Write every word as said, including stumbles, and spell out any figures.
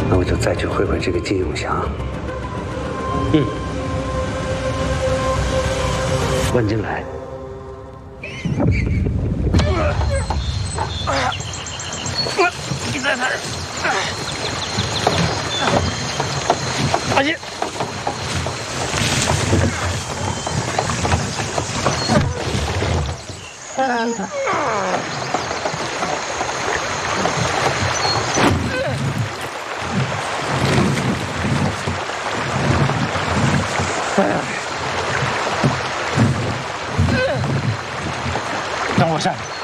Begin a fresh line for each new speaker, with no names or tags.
那我就再去会会这个金永祥。嗯，万金来。
你在哪儿？阿金。 等我下去。